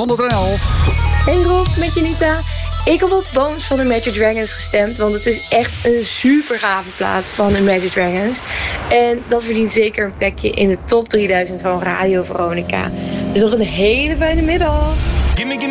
111. Hey Rob, met Janita. Ik heb op Bones van Imagine Dragons gestemd, want het is echt een super gave plaat van Imagine Dragons. En dat verdient zeker een plekje in de top 3000 van Radio Veronica. Dus nog een hele fijne middag. Gimme